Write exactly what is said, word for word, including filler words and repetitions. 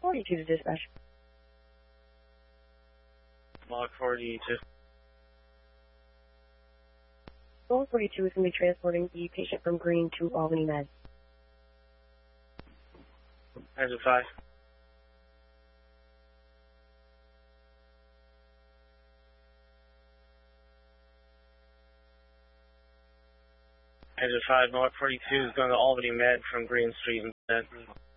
forty-two to dispatch. Log forty-two. Log forty-two is going to be transporting the patient from Green to Albany Med. Engine five. Engine five, North forty-two is going to Albany Med from Green Street and